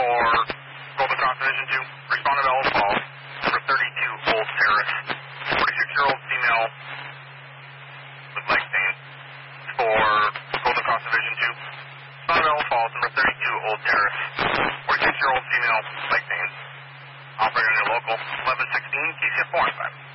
for Golden Cross Division 2. Respond to Ellis Falls, number 32, Old Terrace. 46-year-old female with leg pain for Golden Cross Division 2. Respond to Ellis Falls, number 32, Old Terrace. 46-year-old female, leg pain. Operator in your local, 1116, TCF 4 5.